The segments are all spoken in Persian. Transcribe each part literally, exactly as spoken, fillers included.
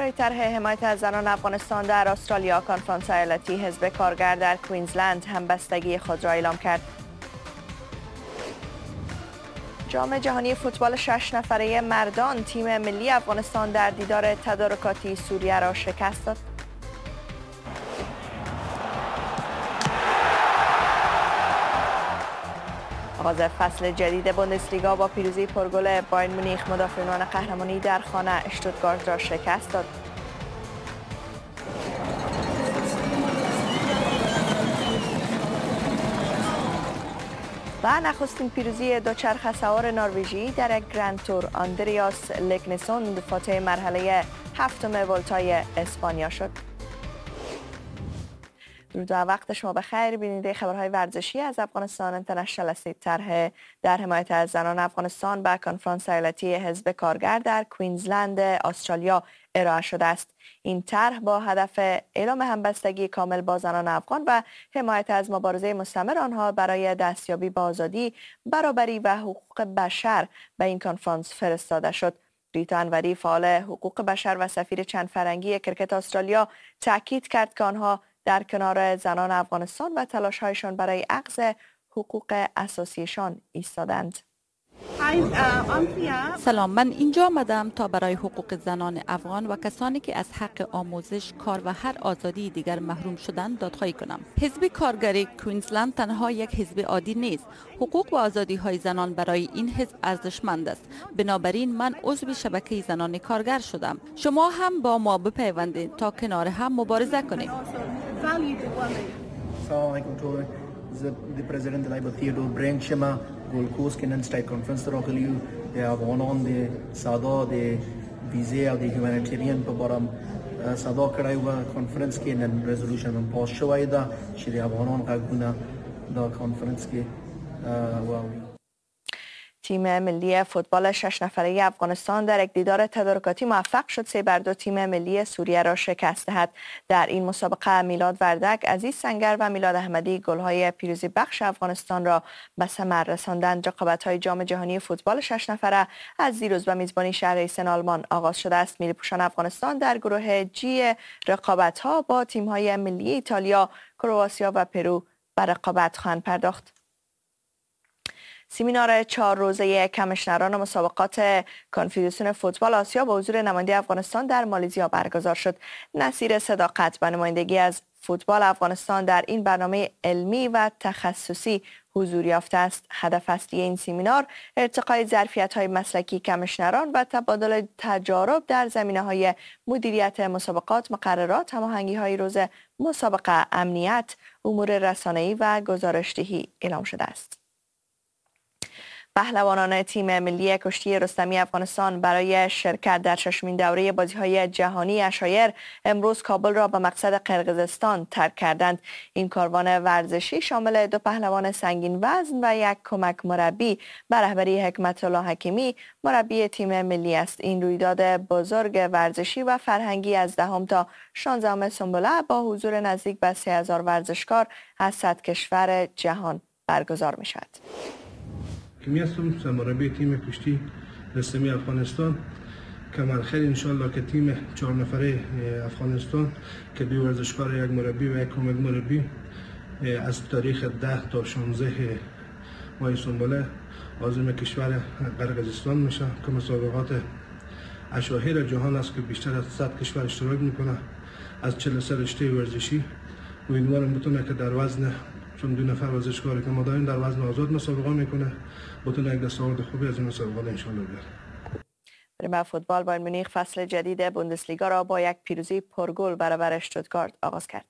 برای طرح حمایت از زنان افغانستان در استرالیا، کنفرانس ایالتی حزب کارگر در کوینزلند همبستگی خود را اعلام کرد. جام جهانی فوتبال شش نفره مردان، تیم ملی افغانستان در دیدار تدارکاتی سوریه را شکست داد. آغاز فصل جدید بوندسلیگا با پیروزی پرگل بایر مونیخ، مدافعان قهرمانی در خانه اشتوتگارت را شکست داد. و نخستین پیروزی دوچرخه سوار نروژی در یک گرند تور، آندریاس لکنسوند فاتح مرحله هفتم ولتای اسپانیا شد. درود و وقت شما بخیر. بیننده خبرهای ورزشی از افغانستان اینترنشنال هستید. طرح در حمایت از زنان افغانستان به کنفرانس ایالتی حزب کارگر در کوینزلند استرالیا ارائه شده است. این طرح با هدف اعلام همبستگی کامل با زنان افغان و حمایت از مبارزه مستمر آنها برای دستیابی به آزادی، برابری و حقوق بشر به این کنفرانس فرستاده شد. ریتا انوری، فعال حقوق بشر و سفیر چند فرنگی کرکت استرالیا، تاکید کرد که آنها در کنار زنان افغانستان و تلاش‌هایشان برای اخذ حقوق اساسیشان ایستادند. سلام، من اینجا آمدم تا برای حقوق زنان افغان و کسانی که از حق آموزش، کار و هر آزادی دیگر محروم شدند دادخواهی کنم. حزب کارگری کوینزلند تنها یک حزب عادی نیست. حقوق و آزادی های زنان برای این حزب ارزشمند است. بنابراین من عضو شبکه زنان کارگر شدم. شما هم با ما بپیوندید تا کنار هم مبارزه کنیم. زه د پرزیدنت لایبل تیودور برینګ شمه ګولډ کوست کې نن سټایل کنفرنس ته راغلی یو د افغانان د سادا د ویزې او د هیومانیټیرین په باره صدا کړی و. کنفرنس کې نن ریزولوشن هم پاس شوی ده چې د افغانان غږونه دا کنفرنس کې واوري. تیم ملی فوتبال شش نفره افغانستان در یک دیدار تدارکاتی موفق شد سه بر دو تیم ملی سوریه را شکست دهد. در این مسابقه میلاد وردک، عزیز سنگر و میلاد احمدی گل‌های پیروزی بخش افغانستان را به ثمر رساندند. رقابت‌های جام جهانی فوتبال شش نفره از دیروز به میزبانی شهر ایسن آلمان آغاز شده است. ملی پوشان افغانستان در گروه جی رقابت‌ها با تیم‌های ملی ایتالیا، کرواتیا و پرو به رقابت خواهند پرداخت. سمینار چهار روزه کمیشنران مسابقات کنفدراسیون فوتبال آسیا با حضور نماینده افغانستان در مالزیا برگزار شد. نصیر صداقت به نمایندگی از فوتبال افغانستان در این برنامه علمی و تخصصی حضور یافته است. هدف اصلی این سمینار ارتقای ظرفیت‌های مسلکی کمیشنران و تبادل تجارب در زمینه‌های مدیریت مسابقات، مقررات، هماهنگی‌های روز مسابقه، امنیت، امور رسانه‌ای و گزارش‌دهی اعلام شده است. پهلوانان تیم ملی کشتی رستمی افغانستان برای شرکت در ششمین دوره بازی‌های جهانی عشایر امروز کابل را به مقصد قرقیزستان ترک کردند. این کاروان ورزشی شامل دو پهلوان سنگین وزن و یک کمک مربی به رهبری حکمت الله حکیمی مربی تیم ملی است. این رویداد بزرگ ورزشی و فرهنگی از دهم تا شانزدهم سنبله با حضور نزدیک به سه هزار ورزشکار از صد کشور جهان برگزار می شود. می هستم مربی تیم کشتی رستمی افغانستان. کمال خیر انشالله که تیم چهار نفره افغانستان که دو ورزشکار، یک مربی و یک کمک مربی از تاریخ ده تا شانزده ماه سنبله عازم کشور قرقیزستان میشه که مسابقات عشایر جهان است که بیشتر از صد کشور اشتراک میکنه از چهل و سه رشته ورزشی. امیدوارم بتونه که در وزن، چون دو نفر ورزشکاری که ما داریم در وزن آزاد مسابقه میکنه، بتونه یک دستاورد خوبی از این مسابقه ان شاءالله بیاره. بریم به فوتبال. بایر مونیخ فصل جدید بوندسلیگا را با یک پیروزی پرگل برابر اشتوتگارت آغاز کرد.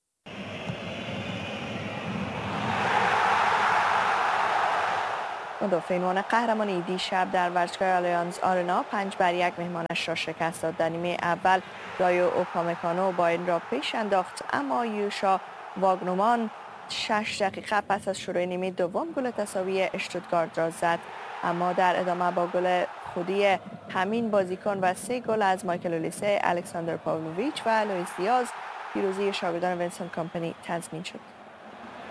مدافعان قهرمانی دیشب در ورزشگاه آلیانز آرنا پنج بر یک مهمانش را شکست داد. در نیمه اول دایو اوپامکانو بایر را پیش انداخت، اما یوشا واگنومان شش دقیقه پس از شروع نیمه دوم گل تساوی اشتوتگارت را زد، اما در ادامه با گل خودی همین بازیکن و سه گل از مایکل اولیسه، الکساندر پاولویچ و لوئیس دیاز پیروزی شاگردان وینسنت کمپانی تضمین شد.